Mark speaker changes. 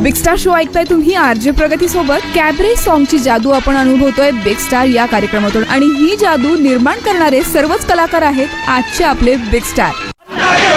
Speaker 1: Big star show ऐकताय तुम्ही RJ प्रगती सोबत. कॅबरे सॉन्गची जादू आपण अनुभवतोय बिग स्टार या कार्यक्रमातून आणि ही जादू निर्माण करणारे सर्वच कलाकार आहेत आजचे आपले बिग स्टार.